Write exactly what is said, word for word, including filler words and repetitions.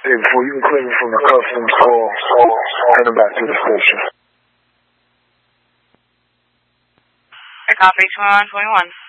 say before you can clear me from the customs call, heading back to the station. I copy twenty-one twenty-one.